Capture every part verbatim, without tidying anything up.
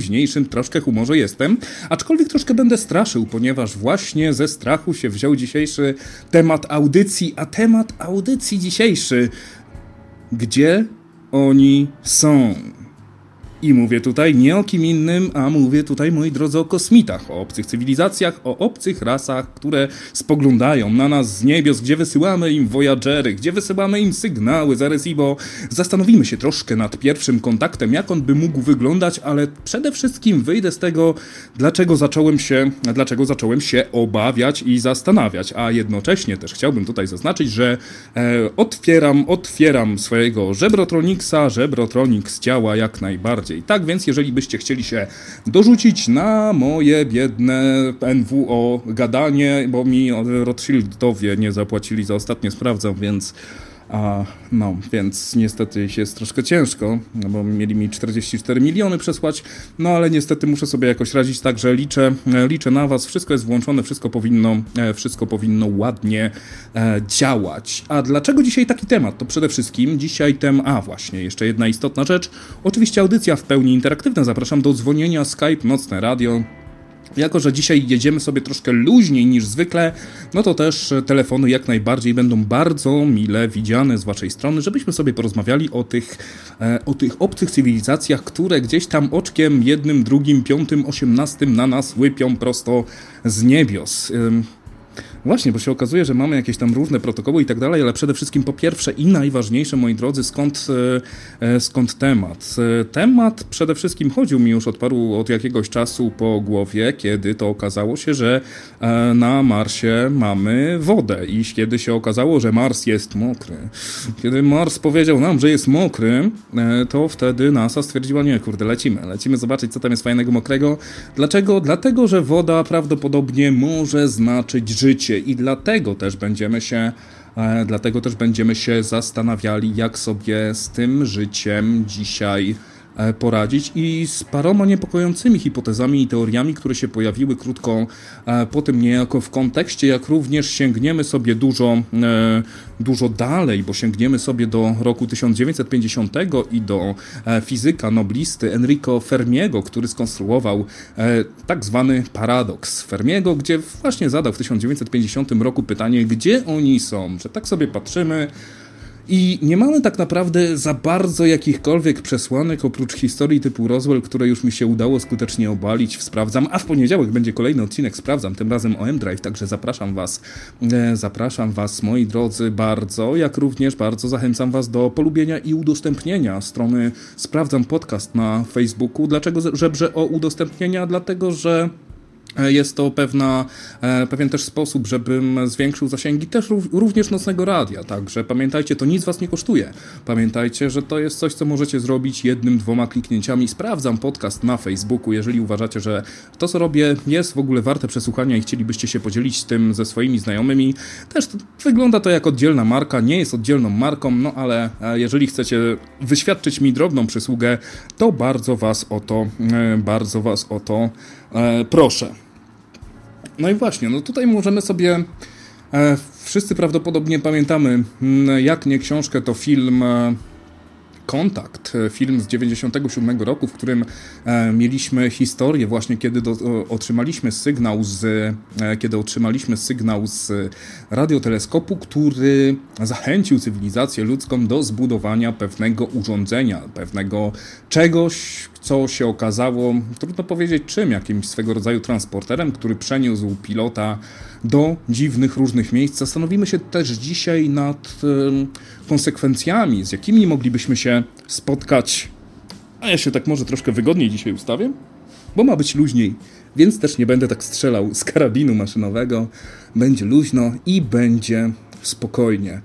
późniejszym troszkę humorze jestem, aczkolwiek troszkę będę straszył, ponieważ właśnie ze strachu się wziął dzisiejszy temat audycji, a temat audycji dzisiejszy: gdzie oni są? I mówię tutaj nie o kim innym, a mówię tutaj, moi drodzy, o kosmitach, o obcych cywilizacjach, o obcych rasach, które spoglądają na nas z niebios, gdzie wysyłamy im Voyagery, gdzie wysyłamy im sygnały z Arecibo. Zastanowimy się troszkę nad pierwszym kontaktem, jak on by mógł wyglądać, ale przede wszystkim wyjdę z tego, dlaczego zacząłem się, dlaczego zacząłem się obawiać i zastanawiać, a jednocześnie też chciałbym tutaj zaznaczyć, że e, otwieram, otwieram swojego Żebrotroniksa, Żebrotroniks działa jak najbardziej. Tak więc, jeżeli byście chcieli się dorzucić na moje biedne N W O gadanie, bo mi Rothschildowie nie zapłacili za ostatnie, sprawdzam, więc a, no, więc niestety jest troszkę ciężko, no bo mieli mi czterdzieści cztery miliony przesłać, no ale niestety muszę sobie jakoś radzić, także liczę, liczę na was, wszystko jest włączone, wszystko powinno, wszystko powinno ładnie e, działać. A dlaczego dzisiaj taki temat? To przede wszystkim dzisiaj tem, a właśnie, jeszcze jedna istotna rzecz, oczywiście audycja w pełni interaktywna, zapraszam do dzwonienia, Skype, Nocne Radio. Jako że dzisiaj jedziemy sobie troszkę luźniej niż zwykle, no to też telefony jak najbardziej będą bardzo mile widziane z waszej strony, żebyśmy sobie porozmawiali o tych, e, o tych obcych cywilizacjach, które gdzieś tam oczkiem jednym, drugim, piątym, osiemnastym na nas łypią prosto z niebios. Ym. Właśnie, bo się okazuje, że mamy jakieś tam różne protokoły i tak dalej, ale przede wszystkim po pierwsze i najważniejsze, moi drodzy, skąd, e, skąd temat? E, temat przede wszystkim chodził mi już od paru, od jakiegoś czasu po głowie, kiedy to okazało się, że e, na Marsie mamy wodę i kiedy się okazało, że Mars jest mokry. Kiedy Mars powiedział nam, że jest mokry, e, to wtedy NASA stwierdziła, nie, kurde, lecimy, lecimy zobaczyć, co tam jest fajnego mokrego. Dlaczego? Dlatego, że woda prawdopodobnie może znaczyć życie. I dlatego też będziemy się, e, dlatego też będziemy się zastanawiali, jak sobie z tym życiem dzisiaj e, poradzić i z paroma niepokojącymi hipotezami i teoriami, które się pojawiły krótko e, po tym niejako w kontekście, jak również sięgniemy sobie dużo, e, dużo dalej, bo sięgniemy sobie do roku tysiąc dziewięćset pięćdziesiątego i do e, fizyka noblisty Enrico Fermiego, który skonstruował e, tak zwany paradoks Fermiego, gdzie właśnie zadał w tysiąc dziewięćset pięćdziesiątym roku pytanie, gdzie oni są, że tak sobie patrzymy i nie mamy tak naprawdę za bardzo jakichkolwiek przesłanek oprócz historii typu Roswell, które już mi się udało skutecznie obalić w Sprawdzam, a w poniedziałek będzie kolejny odcinek Sprawdzam, tym razem o M-Drive, także zapraszam was, e, zapraszam was, moi drodzy, bardzo, jak również bardzo zachęcam was do polubienia i udostępnienia strony Sprawdzam Podcast na Facebooku. Dlaczego żebrze o udostępnienia? Dlatego, że jest to pewna, pewien też sposób, żebym zwiększył zasięgi też również Nocnego Radia, także pamiętajcie, to nic was nie kosztuje. Pamiętajcie, że to jest coś, co możecie zrobić jednym, dwoma kliknięciami. Sprawdzam podcast na Facebooku, jeżeli uważacie, że to, co robię, jest w ogóle warte przesłuchania i chcielibyście się podzielić tym ze swoimi znajomymi. Też to, wygląda to jak oddzielna marka, nie jest oddzielną marką, no ale jeżeli chcecie wyświadczyć mi drobną przysługę, to bardzo was o to, bardzo was o to e, proszę. No i właśnie, no tutaj możemy sobie, e, wszyscy prawdopodobnie pamiętamy, jak nie książkę, to film e, Kontakt, film z dziewięćdziesiątego siódmego roku, w którym e, mieliśmy historię właśnie, kiedy do, o, otrzymaliśmy sygnał z, e, kiedy otrzymaliśmy sygnał z radioteleskopu, który zachęcił cywilizację ludzką do zbudowania pewnego urządzenia, pewnego czegoś, co się okazało, trudno powiedzieć czym, jakimś swego rodzaju transporterem, który przeniósł pilota do dziwnych różnych miejsc. Zastanowimy się też dzisiaj nad e, konsekwencjami, z jakimi moglibyśmy się spotkać. A ja się tak może troszkę wygodniej dzisiaj ustawię, bo ma być luźniej, więc też nie będę tak strzelał z karabinu maszynowego. Będzie luźno i będzie spokojnie.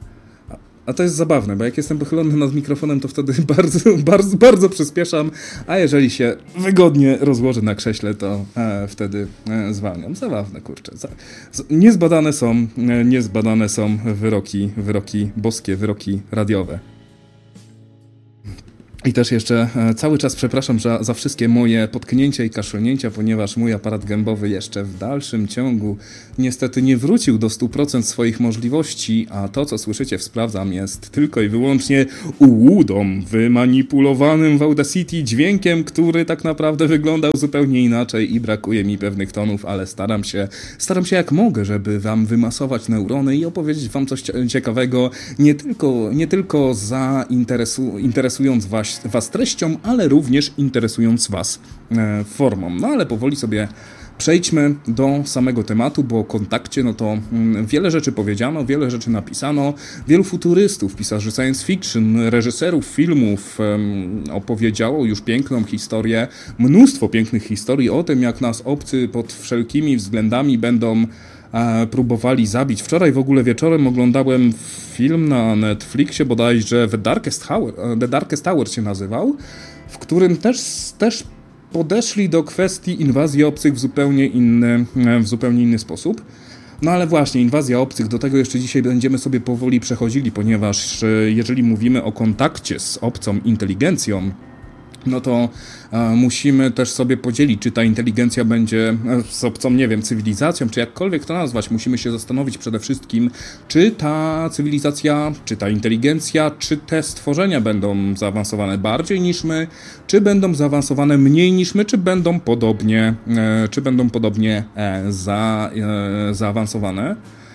A to jest zabawne, bo jak jestem pochylony nad mikrofonem, to wtedy bardzo, bardzo, bardzo przyspieszam, a jeżeli się wygodnie rozłożę na krześle, to e, wtedy e, zwalniam. Zabawne, kurczę. Za, z, niezbadane są, e, niezbadane są wyroki, wyroki boskie, wyroki radiowe. I też jeszcze cały czas przepraszam za, za wszystkie moje potknięcia i kaszlnięcia, ponieważ mój aparat gębowy jeszcze w dalszym ciągu niestety nie wrócił do stu procent swoich możliwości, a to, co słyszycie w Sprawdzam, jest tylko i wyłącznie ułudą, wymanipulowanym w Audacity dźwiękiem, który tak naprawdę wyglądał zupełnie inaczej i brakuje mi pewnych tonów, ale staram się, staram się jak mogę, żeby wam wymasować neurony i opowiedzieć wam coś ciekawego, nie tylko, nie tylko zainteresu, interesując was Was treścią, ale również interesując Was e, formą. No ale powoli sobie przejdźmy do samego tematu, bo o kontakcie, no to mm, wiele rzeczy powiedziano, wiele rzeczy napisano, wielu futurystów, pisarzy science fiction, reżyserów filmów em, opowiedziało już piękną historię, mnóstwo pięknych historii o tym, jak nas obcy pod wszelkimi względami będą e, próbowali zabić. Wczoraj w ogóle wieczorem oglądałem film na Netflixie, bodajże The Darkest Tower, The Darkest Tower się nazywał, w którym też, też podeszli do kwestii inwazji obcych w zupełnie inny, w zupełnie inny sposób. No ale właśnie, inwazja obcych, do tego jeszcze dzisiaj będziemy sobie powoli przechodzili, ponieważ jeżeli mówimy o kontakcie z obcą inteligencją, no to e, musimy też sobie podzielić, czy ta inteligencja będzie e, z obcą, nie wiem, cywilizacją, czy jakkolwiek to nazwać. Musimy się zastanowić przede wszystkim, czy ta cywilizacja, czy ta inteligencja, czy te stworzenia będą zaawansowane bardziej niż my, czy będą zaawansowane mniej niż my, czy będą podobnie, e, czy będą podobnie e, za, e, zaawansowane.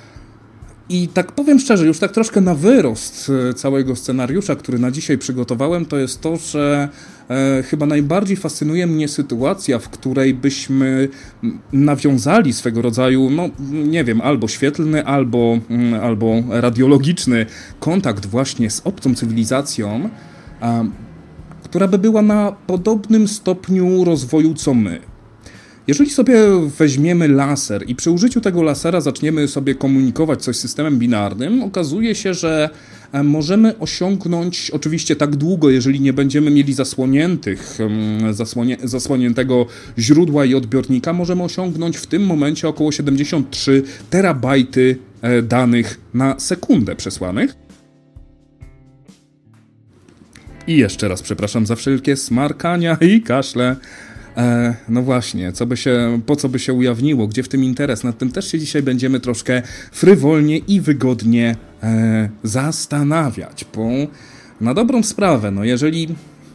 I tak powiem szczerze, już tak troszkę na wyrost całego scenariusza, który na dzisiaj przygotowałem, to jest to, że e, chyba najbardziej fascynuje mnie sytuacja, w której byśmy nawiązali swego rodzaju, no nie wiem, albo świetlny, albo, albo radiologiczny kontakt właśnie z obcą cywilizacją, a, która by była na podobnym stopniu rozwoju co my. Jeżeli sobie weźmiemy laser i przy użyciu tego lasera zaczniemy sobie komunikować coś z systemem binarnym, okazuje się, że możemy osiągnąć, oczywiście tak długo, jeżeli nie będziemy mieli zasłoniętych, zasłonie, zasłoniętego źródła i odbiornika, możemy osiągnąć w tym momencie około siedemdziesiąt trzy terabajty danych na sekundę przesłanych. I jeszcze raz przepraszam za wszelkie smarkania i kaszle. E, no właśnie, co by się, po co by się ujawniło, gdzie w tym interes? Nad tym też się dzisiaj będziemy troszkę frywolnie i wygodnie e, zastanawiać, bo na dobrą sprawę, no jeżeli...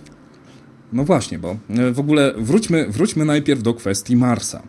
No właśnie, bo w ogóle wróćmy, wróćmy najpierw do kwestii Marsa.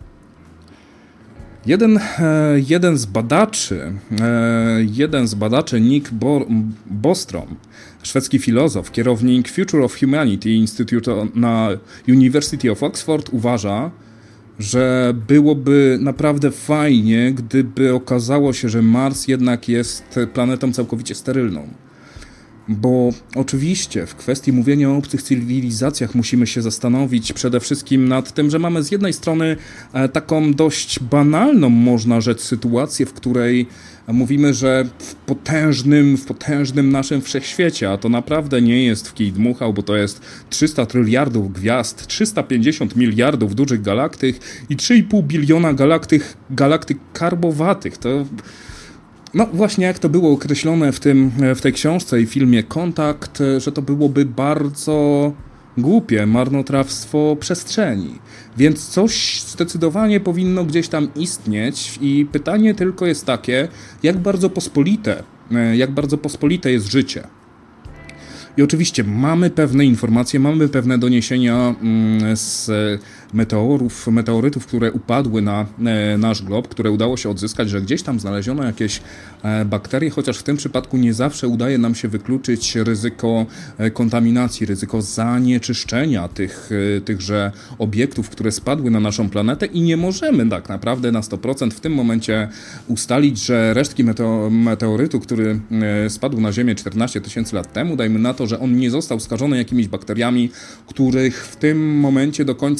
Jeden, e, jeden z badaczy, e, jeden z badaczy, Nick Bo- Bostrom, szwedzki filozof, kierownik Future of Humanity Institute na University of Oxford, uważa, że byłoby naprawdę fajnie, gdyby okazało się, że Mars jednak jest planetą całkowicie sterylną. Bo oczywiście w kwestii mówienia o obcych cywilizacjach musimy się zastanowić przede wszystkim nad tym, że mamy z jednej strony taką dość banalną, można rzec, sytuację, w której mówimy, że w potężnym, w potężnym naszym wszechświecie, a to naprawdę nie jest w kij dmuchał, bo to jest trzysta tryliardów gwiazd, trzysta pięćdziesiąt miliardów dużych galaktyk i trzy i pół biliona galaktyk, galaktyk karbowatych. To... No właśnie jak to było określone w, tym, w tej książce i filmie Kontakt, że to byłoby bardzo głupie marnotrawstwo przestrzeni. Więc coś zdecydowanie powinno gdzieś tam istnieć i pytanie tylko jest takie, jak bardzo pospolite, jak bardzo pospolite jest życie. I oczywiście mamy pewne informacje, mamy pewne doniesienia z meteorów, meteorytów, które upadły na nasz glob, które udało się odzyskać, że gdzieś tam znaleziono jakieś bakterie, chociaż w tym przypadku nie zawsze udaje nam się wykluczyć ryzyko kontaminacji, ryzyko zanieczyszczenia tych, tychże obiektów, które spadły na naszą planetę i nie możemy tak naprawdę na sto procent w tym momencie ustalić, że resztki meteo- meteorytu, który spadł na Ziemię czternaście tysięcy lat temu, dajmy na to, że on nie został skażony jakimiś bakteriami, których w tym momencie do końca nie znamy,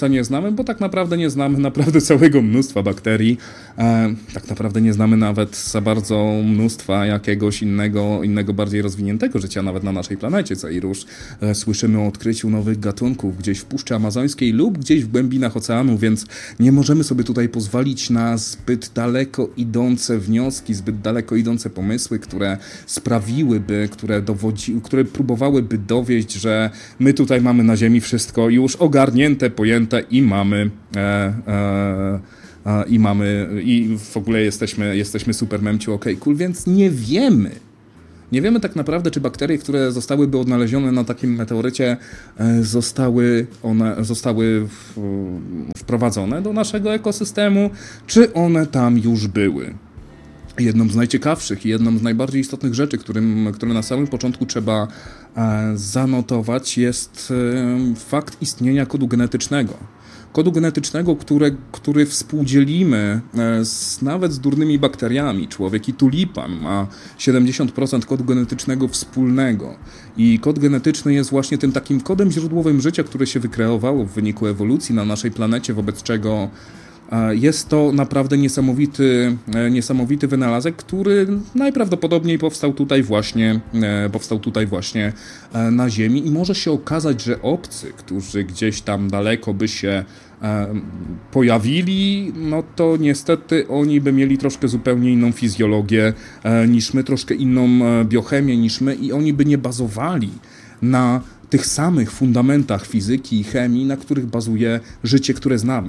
znamy, bo tak naprawdę nie znamy naprawdę całego mnóstwa bakterii. E, tak naprawdę nie znamy nawet za bardzo mnóstwa jakiegoś innego, innego bardziej rozwiniętego życia nawet na naszej planecie. Co i róż e, słyszymy o odkryciu nowych gatunków gdzieś w Puszczy Amazońskiej lub gdzieś w głębinach oceanu, więc nie możemy sobie tutaj pozwolić na zbyt daleko idące wnioski, zbyt daleko idące pomysły, które sprawiłyby, które dowodzi, które próbowałyby dowieść, że my tutaj mamy na Ziemi wszystko już ogarnięte, pojęte i mamy e, e, e, i mamy i w ogóle jesteśmy, jesteśmy super memciu, okej, cool, więc nie wiemy. Nie wiemy tak naprawdę, czy bakterie, które zostałyby odnalezione na takim meteorycie, zostały one zostały wprowadzone do naszego ekosystemu, czy one tam już były. Jedną z najciekawszych i jedną z najbardziej istotnych rzeczy, którym, które na samym początku trzeba zanotować, jest fakt istnienia kodu genetycznego. Kodu genetycznego, które, który współdzielimy z, nawet z durnymi bakteriami. Człowiek i tulipan ma siedemdziesiąt procent kodu genetycznego wspólnego. I kod genetyczny jest właśnie tym takim kodem źródłowym życia, które się wykreowało w wyniku ewolucji na naszej planecie, wobec czego jest to naprawdę niesamowity, niesamowity wynalazek, który najprawdopodobniej powstał tutaj właśnie, powstał tutaj właśnie na Ziemi i może się okazać, że obcy, którzy gdzieś tam daleko by się pojawili, no to niestety oni by mieli troszkę zupełnie inną fizjologię niż my, troszkę inną biochemię niż my i oni by nie bazowali na tych samych fundamentach fizyki i chemii, na których bazuje życie, które znamy.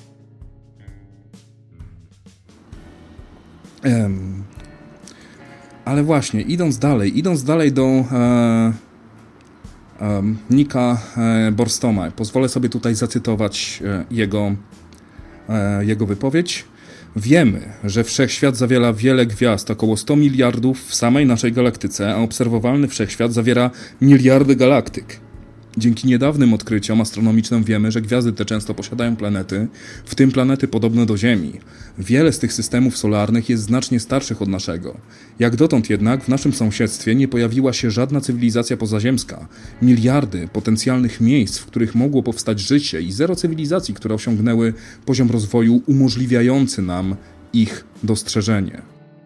Um, ale właśnie, idąc dalej, idąc dalej do e, e, Nicka e, Borstoma, pozwolę sobie tutaj zacytować e, jego, e, jego wypowiedź. Wiemy, że wszechświat zawiera wiele gwiazd, około sto miliardów w samej naszej galaktyce, a obserwowalny wszechświat zawiera miliardy galaktyk. Dzięki niedawnym odkryciom astronomicznym wiemy, że gwiazdy te często posiadają planety, w tym planety podobne do Ziemi. Wiele z tych systemów solarnych jest znacznie starszych od naszego. Jak dotąd jednak w naszym sąsiedztwie nie pojawiła się żadna cywilizacja pozaziemska. Miliardy potencjalnych miejsc, w których mogło powstać życie i zero cywilizacji, które osiągnęły poziom rozwoju umożliwiający nam ich dostrzeżenie.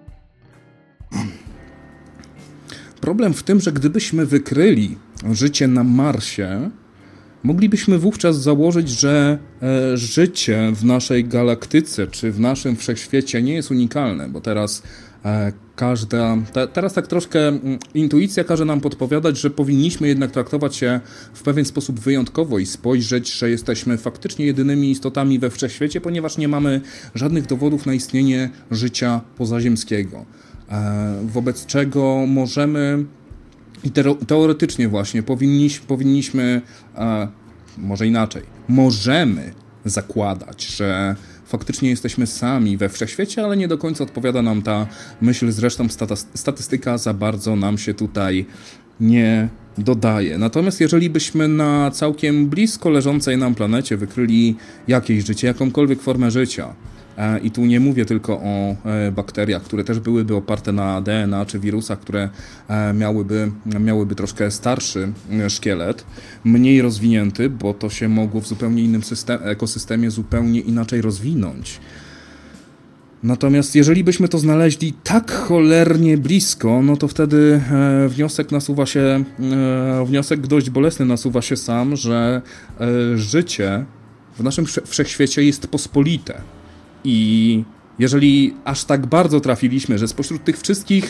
Problem w tym, że gdybyśmy wykryli życie na Marsie, moglibyśmy wówczas założyć, że e, życie w naszej galaktyce czy w naszym wszechświecie nie jest unikalne, bo teraz e, każda, te, teraz tak troszkę m, intuicja każe nam podpowiadać, że powinniśmy jednak traktować się w pewien sposób wyjątkowo i spojrzeć, że jesteśmy faktycznie jedynymi istotami we wszechświecie, ponieważ nie mamy żadnych dowodów na istnienie życia pozaziemskiego. Wobec czego możemy i teoretycznie właśnie powinniśmy, powinniśmy może inaczej, możemy zakładać, że faktycznie jesteśmy sami we wszechświecie, ale nie do końca odpowiada nam ta myśl, zresztą statystyka za bardzo nam się tutaj nie dodaje. Natomiast jeżeli byśmy na całkiem blisko leżącej nam planecie wykryli jakieś życie, jakąkolwiek formę życia, i tu nie mówię tylko o bakteriach, które też byłyby oparte na D N A czy wirusach, które miałyby, miałyby troszkę starszy szkielet, mniej rozwinięty, bo to się mogło w zupełnie innym system, ekosystemie zupełnie inaczej rozwinąć. Natomiast jeżeli byśmy to znaleźli tak cholernie blisko, no to wtedy wniosek nasuwa się, wniosek dość bolesny nasuwa się sam, że życie w naszym wszechświecie jest pospolite. I jeżeli aż tak bardzo trafiliśmy, że spośród tych wszystkich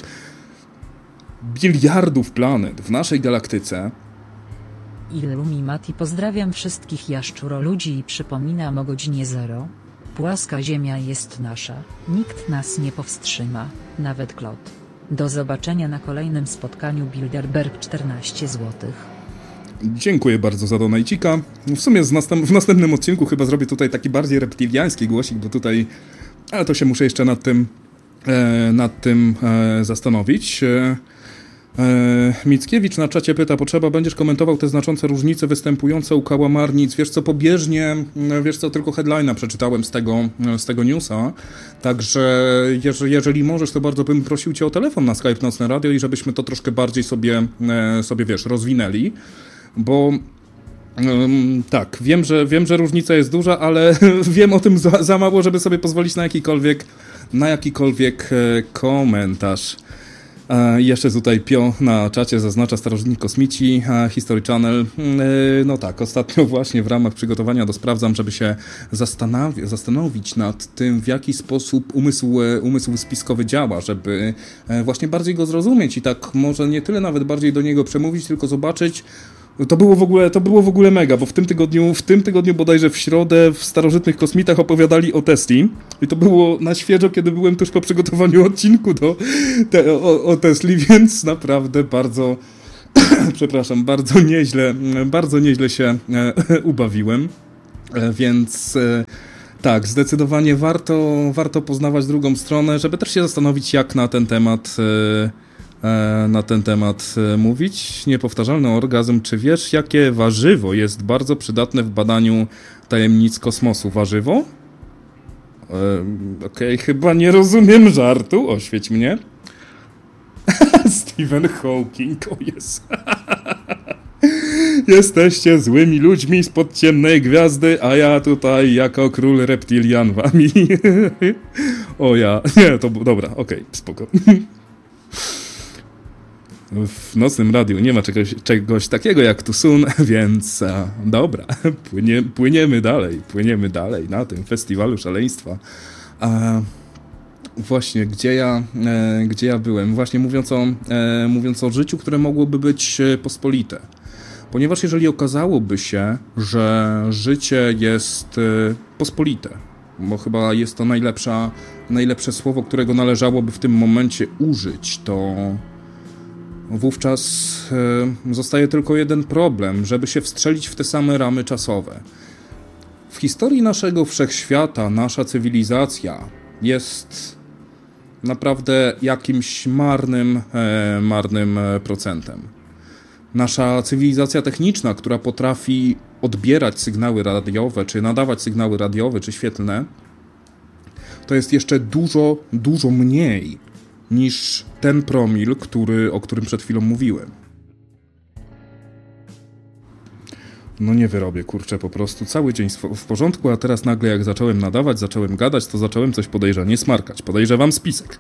biliardów planet w naszej galaktyce... Illumimati, pozdrawiam wszystkich jaszczuroludzi i przypominam o godzinie zero. Płaska ziemia jest nasza, nikt nas nie powstrzyma, nawet Klot. Do zobaczenia na kolejnym spotkaniu. Bilderberg czternaście złotych. Dziękuję bardzo za donajcika. W sumie z następ- w następnym odcinku chyba zrobię tutaj taki bardziej reptiliański głosik, bo tutaj... Ale to się muszę jeszcze nad tym, e, nad tym e, zastanowić. E, e, Mickiewicz na czacie pyta, potrzeba będziesz komentował te znaczące różnice występujące u kałamarnic. Wiesz co, pobieżnie, wiesz co, tylko headline'a przeczytałem z tego, z tego newsa. Także jeżeli, jeżeli możesz, to bardzo bym prosił cię o telefon na Skype Nocne Radio i żebyśmy to troszkę bardziej sobie, e, sobie wiesz, rozwinęli. Bo Um, tak, wiem że, wiem, że różnica jest duża, ale wiem o tym za, za mało, żeby sobie pozwolić na jakikolwiek, na jakikolwiek e, komentarz. E, jeszcze tutaj Pio na czacie zaznacza Starożytni Kosmici, e, History Channel. E, no tak, ostatnio właśnie w ramach przygotowania do Sprawdzam, żeby się zastanowi- zastanowić nad tym, w jaki sposób umysł, umysł spiskowy działa, żeby e, właśnie bardziej go zrozumieć i tak może nie tyle nawet bardziej do niego przemówić, tylko zobaczyć. To było w ogóle, to było w ogóle mega, bo w tym tygodniu, w tym tygodniu bodajże w środę w Starożytnych Kosmitach opowiadali o Tesli i to było na świeżo, kiedy byłem tuż po przygotowaniu odcinku do, te, o, o Tesli, więc naprawdę bardzo, przepraszam, bardzo nieźle, bardzo nieźle się e, ubawiłem, e, więc e, tak, zdecydowanie warto, warto poznawać drugą stronę, żeby też się zastanowić, jak na ten temat e, na ten temat mówić. Niepowtarzalny orgazm. Czy wiesz, jakie warzywo jest bardzo przydatne w badaniu tajemnic kosmosu? Warzywo? E, Okej, okay, chyba nie rozumiem żartu. Oświeć mnie. Stephen Hawking. O jest. Jesteście złymi ludźmi spod ciemnej gwiazdy, a ja tutaj jako król reptilian wami. O ja. Nie, to dobra, okej, okay, spoko. W nocnym radiu nie ma czegoś, czegoś takiego jak Tusun, więc a, dobra, płynie, płyniemy dalej, płyniemy dalej na tym festiwalu szaleństwa. A, właśnie, gdzie ja, e, gdzie ja byłem? Właśnie mówiąc o, e, mówiąc o życiu, które mogłoby być pospolite. Ponieważ jeżeli okazałoby się, że życie jest e, pospolite, bo chyba jest to najlepsza, najlepsze słowo, którego należałoby w tym momencie użyć, to wówczas e, zostaje tylko jeden problem, żeby się wstrzelić w te same ramy czasowe. W historii naszego wszechświata nasza cywilizacja jest naprawdę jakimś marnym, e, marnym procentem. Nasza cywilizacja techniczna, która potrafi odbierać sygnały radiowe, czy nadawać sygnały radiowe, czy świetlne, to jest jeszcze dużo, dużo mniej niż ten promil, który, o którym przed chwilą mówiłem. No nie wyrobię, kurczę, po prostu cały dzień w porządku, a teraz nagle jak zacząłem nadawać, zacząłem gadać, to zacząłem coś podejrzanie smarkać. Podejrzewam spisek.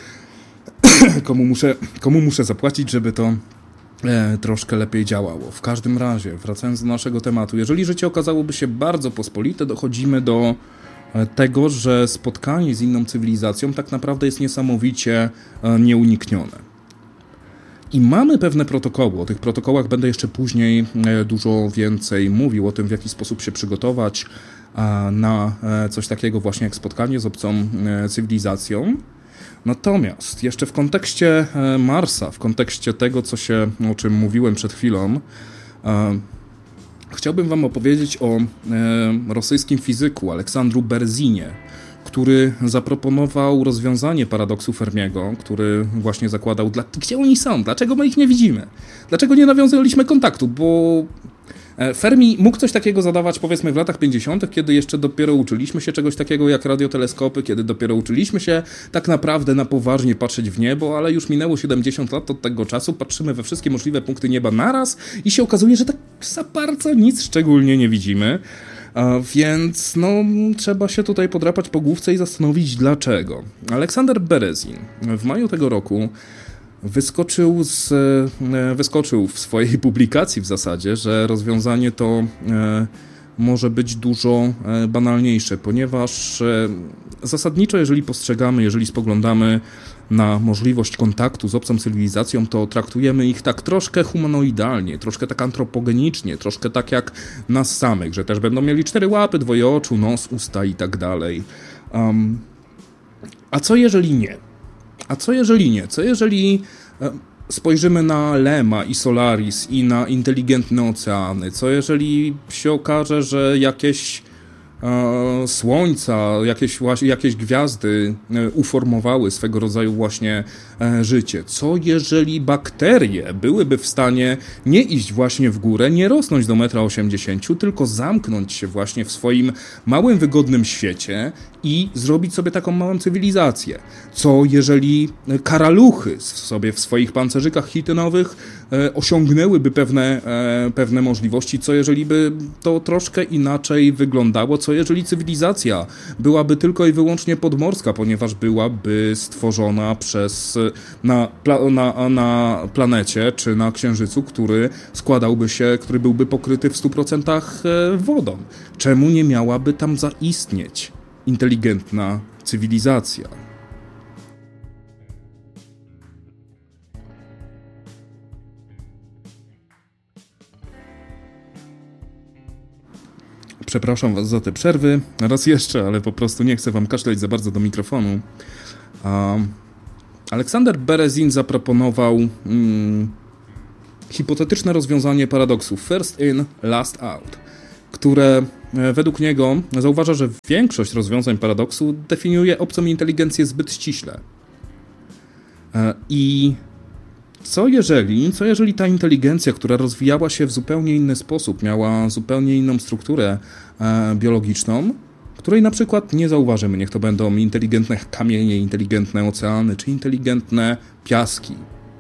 komu, muszę, komu muszę zapłacić, żeby to e, troszkę lepiej działało. W każdym razie, wracając do naszego tematu, jeżeli życie okazałoby się bardzo pospolite, dochodzimy do tego, że spotkanie z inną cywilizacją tak naprawdę jest niesamowicie nieuniknione. I mamy pewne protokoły. O tych protokołach będę jeszcze później dużo więcej mówił, o tym, w jaki sposób się przygotować na coś takiego właśnie jak spotkanie z obcą cywilizacją. Natomiast jeszcze w kontekście Marsa, w kontekście tego, co się, o czym mówiłem przed chwilą, chciałbym wam opowiedzieć o e, rosyjskim fizyku Aleksandru Berezinie, który zaproponował rozwiązanie paradoksu Fermiego, który właśnie zakładał, dla, gdzie oni są, dlaczego my ich nie widzimy, dlaczego nie nawiązaliśmy kontaktu, bo Fermi mógł coś takiego zadawać powiedzmy w latach pięćdziesiątych, kiedy jeszcze dopiero uczyliśmy się czegoś takiego jak radioteleskopy, kiedy dopiero uczyliśmy się tak naprawdę na poważnie patrzeć w niebo, ale już minęło siedemdziesiąt lat od tego czasu, patrzymy we wszystkie możliwe punkty nieba naraz i się okazuje, że tak za bardzo nic szczególnie nie widzimy. A więc no, trzeba się tutaj podrapać po główce i zastanowić dlaczego. Aleksander Berezin w maju tego roku Wyskoczył, z, wyskoczył w swojej publikacji w zasadzie, że rozwiązanie to e, może być dużo e, banalniejsze, ponieważ e, zasadniczo jeżeli postrzegamy, jeżeli spoglądamy na możliwość kontaktu z obcą cywilizacją, to traktujemy ich tak troszkę humanoidalnie, troszkę tak antropogenicznie, troszkę tak jak nas samych, że też będą mieli cztery łapy, dwoje oczu, nos, usta i tak dalej. Um, a co jeżeli nie? A co jeżeli nie? Co jeżeli spojrzymy na Lema i Solaris i na inteligentne oceany? Co jeżeli się okaże, że jakieś e, słońca, jakieś, jakieś gwiazdy uformowały swego rodzaju właśnie życie? Co jeżeli bakterie byłyby w stanie nie iść właśnie w górę, nie rosnąć do metra osiemdziesięciu, tylko zamknąć się właśnie w swoim małym, wygodnym świecie i zrobić sobie taką małą cywilizację? Co jeżeli karaluchy sobie w swoich pancerzykach chitynowych osiągnęłyby pewne, pewne możliwości? Co jeżeli by to troszkę inaczej wyglądało? Co jeżeli cywilizacja byłaby tylko i wyłącznie podmorska, ponieważ byłaby stworzona przez na, na, na planecie czy na Księżycu, który składałby się, który byłby pokryty w stu procentach wodą? Czemu nie miałaby tam zaistnieć inteligentna cywilizacja? Przepraszam was za te przerwy. Raz jeszcze, ale po prostu nie chcę wam kaszleć za bardzo do mikrofonu. Um, Aleksander Berezin zaproponował um, hipotetyczne rozwiązanie paradoksu first in, last out, które e, według niego zauważa, że większość rozwiązań paradoksu definiuje obcą inteligencję zbyt ściśle. E, I Co jeżeli, co jeżeli ta inteligencja, która rozwijała się w zupełnie inny sposób, miała zupełnie inną strukturę e, biologiczną, której na przykład nie zauważymy, niech to będą inteligentne kamienie, inteligentne oceany, czy inteligentne piaski.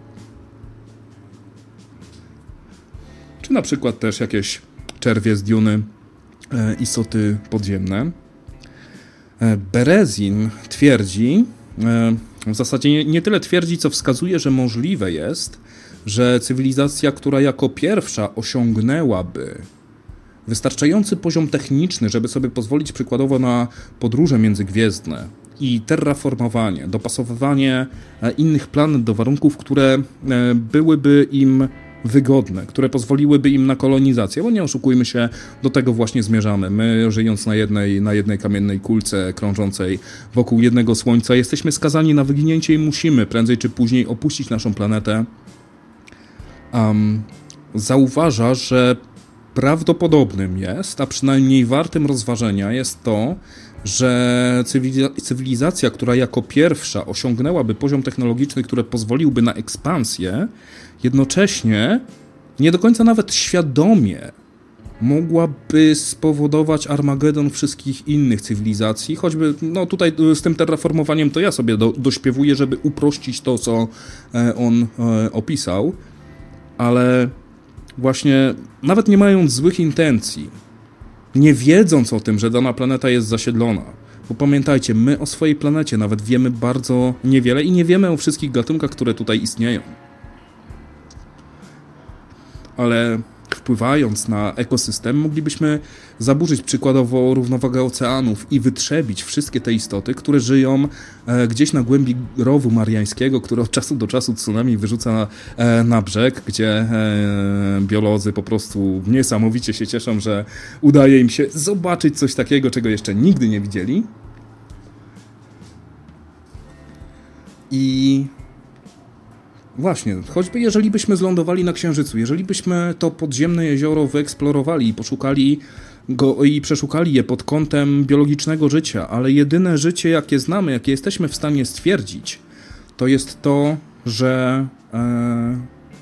Czy na przykład też jakieś czerwie z Duny, e, istoty podziemne. E, Berezin twierdzi, e, w zasadzie nie, nie tyle twierdzi, co wskazuje, że możliwe jest, że cywilizacja, która jako pierwsza osiągnęłaby wystarczający poziom techniczny, żeby sobie pozwolić przykładowo na podróże międzygwiezdne i terraformowanie, dopasowywanie innych planet do warunków, które byłyby im wygodne, które pozwoliłyby im na kolonizację, bo nie oszukujmy się, do tego właśnie zmierzamy. My, żyjąc na jednej, na jednej kamiennej kulce krążącej wokół jednego słońca, jesteśmy skazani na wyginięcie i musimy prędzej czy później opuścić naszą planetę. Um, zauważa, że prawdopodobnym jest, a przynajmniej wartym rozważenia jest to, że cywilizacja, która jako pierwsza osiągnęłaby poziom technologiczny, który pozwoliłby na ekspansję, jednocześnie nie do końca nawet świadomie mogłaby spowodować Armagedon wszystkich innych cywilizacji, choćby, no tutaj z tym terraformowaniem to ja sobie do, dośpiewuję, żeby uprościć to, co on opisał, ale właśnie nawet nie mając złych intencji, nie wiedząc o tym, że dana planeta jest zasiedlona. Bo pamiętajcie, my o swojej planecie nawet wiemy bardzo niewiele i nie wiemy o wszystkich gatunkach, które tutaj istnieją. Ale wpływając na ekosystem, moglibyśmy zaburzyć przykładowo równowagę oceanów i wytrzebić wszystkie te istoty, które żyją e, gdzieś na głębi rowu mariańskiego, które od czasu do czasu tsunami wyrzuca na, e, na brzeg, gdzie e, biolodzy po prostu niesamowicie się cieszą, że udaje im się zobaczyć coś takiego, czego jeszcze nigdy nie widzieli. I właśnie, choćby jeżeli byśmy zlądowali na Księżycu, jeżeli byśmy to podziemne jezioro wyeksplorowali i poszukali go i przeszukali je pod kątem biologicznego życia, ale jedyne życie, jakie znamy, jakie jesteśmy w stanie stwierdzić, to jest to, że e,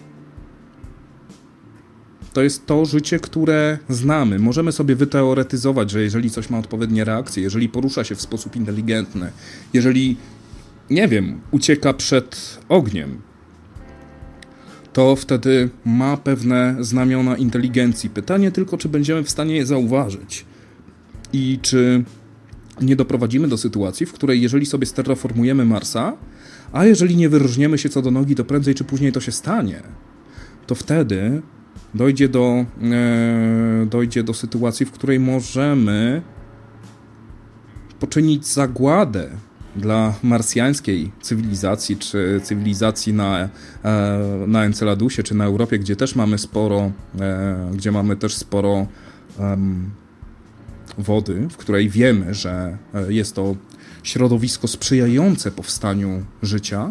to jest to życie, które znamy. Możemy sobie wyteoretyzować, że jeżeli coś ma odpowiednie reakcje, jeżeli porusza się w sposób inteligentny, jeżeli, nie wiem, ucieka przed ogniem, to wtedy ma pewne znamiona inteligencji. Pytanie tylko, czy będziemy w stanie je zauważyć i czy nie doprowadzimy do sytuacji, w której jeżeli sobie sterraformujemy Marsa, a jeżeli nie wyróżniemy się co do nogi, to prędzej czy później to się stanie, to wtedy dojdzie do, e, dojdzie do sytuacji, w której możemy poczynić zagładę dla marsjańskiej cywilizacji, czy cywilizacji na, na Enceladusie, czy na Europie, gdzie też mamy sporo, gdzie mamy też sporo um, wody, w której wiemy, że jest to środowisko sprzyjające powstaniu życia.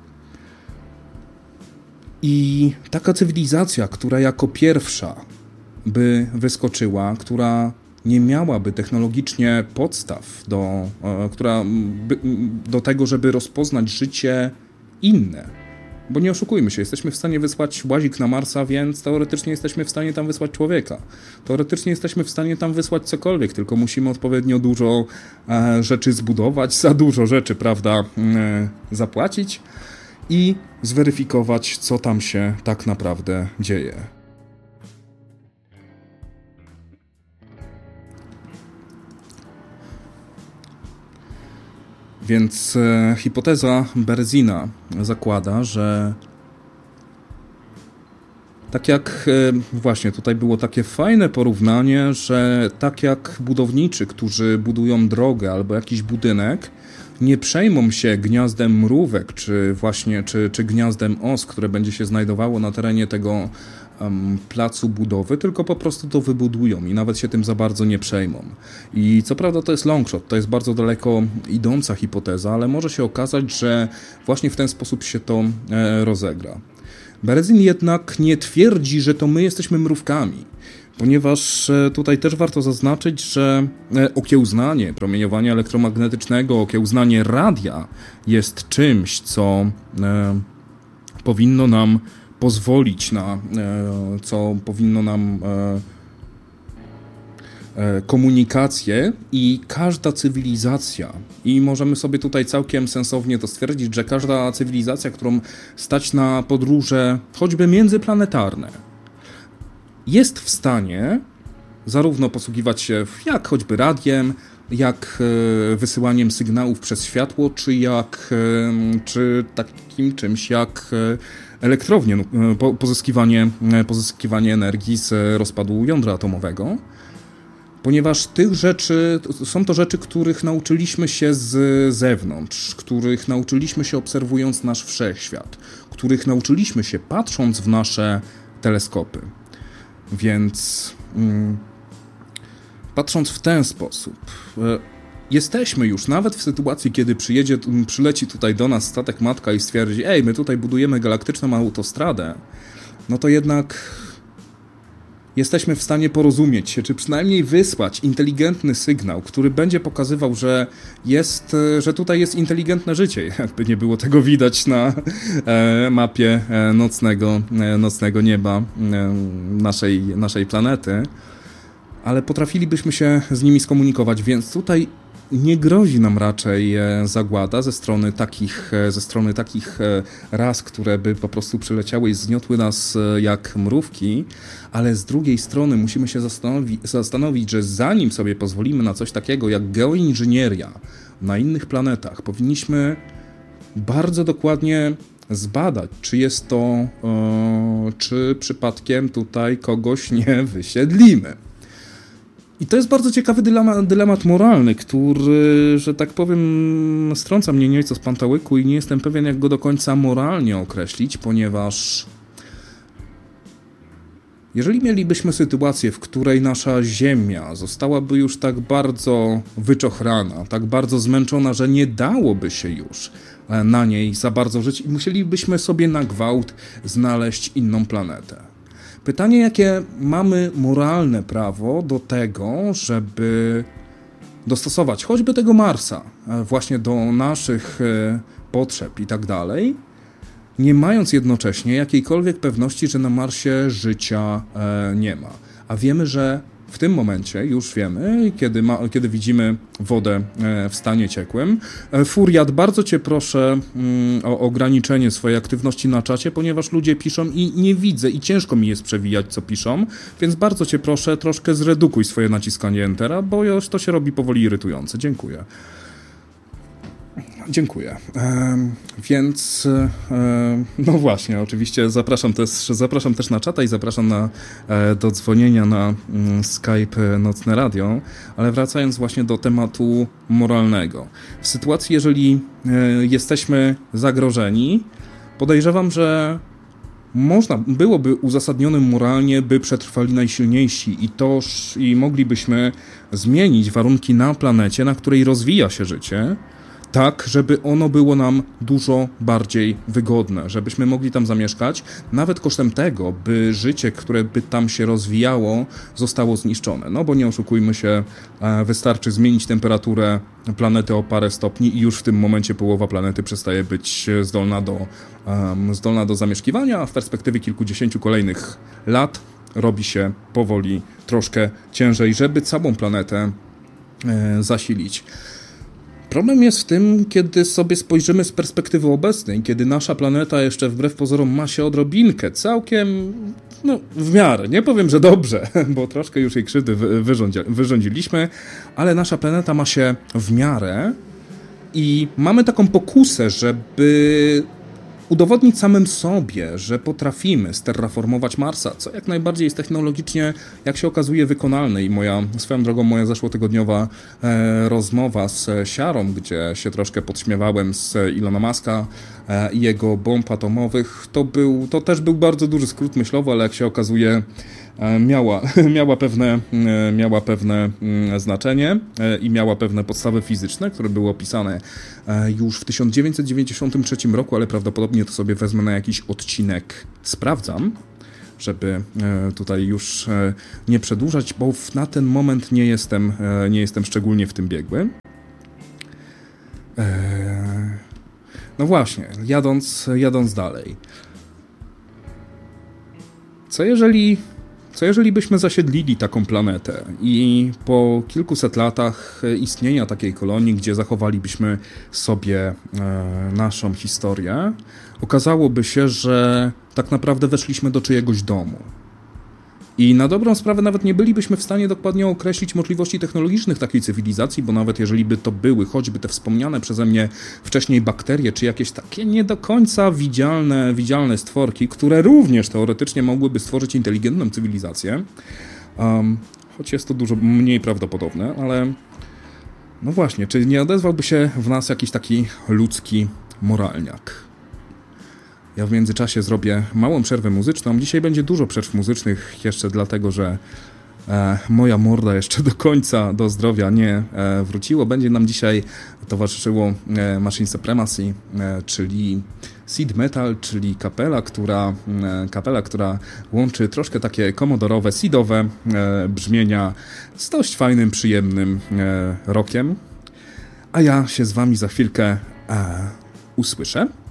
I taka cywilizacja, która jako pierwsza by wyskoczyła, która nie miałaby technologicznie podstaw do, która, do tego, żeby rozpoznać życie inne. Bo nie oszukujmy się, jesteśmy w stanie wysłać łazik na Marsa, więc teoretycznie jesteśmy w stanie tam wysłać człowieka. Teoretycznie jesteśmy w stanie tam wysłać cokolwiek, tylko musimy odpowiednio dużo e, rzeczy zbudować, za dużo rzeczy, prawda, e, zapłacić i zweryfikować, co tam się tak naprawdę dzieje. Więc e, hipoteza Berzina zakłada, że tak jak e, właśnie tutaj było takie fajne porównanie, że tak jak budowniczy, którzy budują drogę albo jakiś budynek, nie przejmą się gniazdem mrówek, czy właśnie, czy, czy gniazdem os, które będzie się znajdowało na terenie tego um, placu budowy, tylko po prostu to wybudują i nawet się tym za bardzo nie przejmą. I co prawda to jest longshot, to jest bardzo daleko idąca hipoteza, ale może się okazać, że właśnie w ten sposób się to e, rozegra. Berzin jednak nie twierdzi, że to my jesteśmy mrówkami, ponieważ tutaj też warto zaznaczyć, że okiełznanie promieniowania elektromagnetycznego, okiełznanie radia jest czymś, co e, powinno nam pozwolić na, e, co powinno nam e, e, komunikację i każda cywilizacja, i możemy sobie tutaj całkiem sensownie to stwierdzić, że każda cywilizacja, którą stać na podróże choćby międzyplanetarne, jest w stanie zarówno posługiwać się jak choćby radiem, jak wysyłaniem sygnałów przez światło, czy jak czy takim czymś jak elektrownie, pozyskiwanie, pozyskiwanie energii z rozpadu jądra atomowego. Ponieważ tych rzeczy, są to rzeczy, których nauczyliśmy się z zewnątrz, których nauczyliśmy się obserwując nasz wszechświat, których nauczyliśmy się patrząc w nasze teleskopy. Więc mm, patrząc w ten sposób, e, jesteśmy już nawet w sytuacji, kiedy przyjedzie, przyleci tutaj do nas statek matka i stwierdzi, ej, my tutaj budujemy galaktyczną autostradę, no to jednak jesteśmy w stanie porozumieć się, czy przynajmniej wysłać inteligentny sygnał, który będzie pokazywał, że jest, że tutaj jest inteligentne życie, jakby nie było tego widać na e, mapie e, nocnego, e, nocnego nieba e, naszej, naszej planety, ale potrafilibyśmy się z nimi skomunikować, więc tutaj nie grozi nam raczej zagłada ze strony takich, ze strony takich ras, które by po prostu przyleciały i zgniotły nas jak mrówki, ale z drugiej strony musimy się zastanowi- zastanowić, że zanim sobie pozwolimy na coś takiego jak geoinżynieria na innych planetach, powinniśmy bardzo dokładnie zbadać, czy jest to, e, czy przypadkiem tutaj kogoś nie wysiedlimy. I to jest bardzo ciekawy dylemat, dylemat moralny, który, że tak powiem, strąca mnie nieco z pantałyku i nie jestem pewien, jak go do końca moralnie określić, ponieważ jeżeli mielibyśmy sytuację, w której nasza Ziemia zostałaby już tak bardzo wyczochrana, tak bardzo zmęczona, że nie dałoby się już na niej za bardzo żyć i musielibyśmy sobie na gwałt znaleźć inną planetę. Pytanie, jakie mamy moralne prawo do tego, żeby dostosować choćby tego Marsa właśnie do naszych potrzeb i tak dalej, nie mając jednocześnie jakiejkolwiek pewności, że na Marsie życia nie ma. A wiemy, że w tym momencie, już wiemy, kiedy, ma, kiedy widzimy wodę w stanie ciekłym. Furiat, bardzo Cię proszę o ograniczenie swojej aktywności na czacie, ponieważ ludzie piszą i nie widzę i ciężko mi jest przewijać, co piszą, więc bardzo Cię proszę, troszkę zredukuj swoje naciskanie Entera, bo już to się robi powoli irytujące. Dziękuję. Dziękuję. E, więc e, no właśnie, oczywiście zapraszam też, zapraszam też na czata i zapraszam na, e, do dzwonienia na mm, Skype Nocne Radio, ale wracając właśnie do tematu moralnego. W sytuacji, jeżeli e, jesteśmy zagrożeni, podejrzewam, że można, byłoby uzasadnione moralnie, by przetrwali najsilniejsi i toż i moglibyśmy zmienić warunki na planecie, na której rozwija się życie, tak, żeby ono było nam dużo bardziej wygodne, żebyśmy mogli tam zamieszkać, nawet kosztem tego, by życie, które by tam się rozwijało, zostało zniszczone. No bo nie oszukujmy się, wystarczy zmienić temperaturę planety o parę stopni i już w tym momencie połowa planety przestaje być zdolna do, um, zdolna do zamieszkiwania, a w perspektywie kilkudziesięciu kolejnych lat robi się powoli troszkę ciężej, żeby całą planetę e, zasilić. Problem jest w tym, kiedy sobie spojrzymy z perspektywy obecnej, kiedy nasza planeta jeszcze wbrew pozorom ma się odrobinkę, całkiem, no w miarę, nie powiem, że dobrze, bo troszkę już jej krzywdy wyrządzi, wyrządziliśmy, ale nasza planeta ma się w miarę i mamy taką pokusę, żeby udowodnić samym sobie, że potrafimy sterraformować Marsa, co jak najbardziej jest technologicznie, jak się okazuje, wykonalne. I moja, swoją drogą, moja zeszłotygodniowa e, rozmowa z Siarą, gdzie się troszkę podśmiewałem z Ilona Muska e, i jego bomb atomowych, to, był, to też był bardzo duży skrót myślowy, ale jak się okazuje, Miała, miała, pewne, miała pewne znaczenie i miała pewne podstawy fizyczne, które były opisane już w tysiąc dziewięćset dziewięćdziesiątym trzecim roku, ale prawdopodobnie to sobie wezmę na jakiś odcinek. Sprawdzam, żeby tutaj już nie przedłużać, bo na ten moment nie jestem, nie jestem szczególnie w tym biegły. No właśnie, jadąc, jadąc dalej. Co jeżeli... Co jeżeli byśmy zasiedlili taką planetę i po kilkuset latach istnienia takiej kolonii, gdzie zachowalibyśmy sobie e, naszą historię, okazałoby się, że tak naprawdę weszliśmy do czyjegoś domu. I na dobrą sprawę nawet nie bylibyśmy w stanie dokładnie określić możliwości technologicznych takiej cywilizacji, bo nawet jeżeli by to były choćby te wspomniane przeze mnie wcześniej bakterie, czy jakieś takie nie do końca widzialne, widzialne stworki, które również teoretycznie mogłyby stworzyć inteligentną cywilizację, um, choć jest to dużo mniej prawdopodobne, ale no właśnie, czy nie odezwałby się w nas jakiś taki ludzki moralniak? Ja w międzyczasie zrobię małą przerwę muzyczną. Dzisiaj będzie dużo przerw muzycznych jeszcze dlatego, że e, moja morda jeszcze do końca do zdrowia nie e, wróciło. Będzie nam dzisiaj towarzyszyło e, Machine Supremacy, e, czyli seed metal, czyli kapela, która, e, kapela, która łączy troszkę takie komodorowe, seedowe e, brzmienia z dość fajnym, przyjemnym e, rockiem. A ja się z wami za chwilkę e, usłyszę.